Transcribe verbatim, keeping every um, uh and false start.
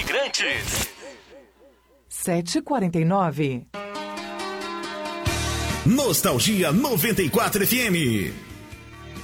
Imigrantes. sete e quarenta e nove. Nostalgia noventa e quatro F M.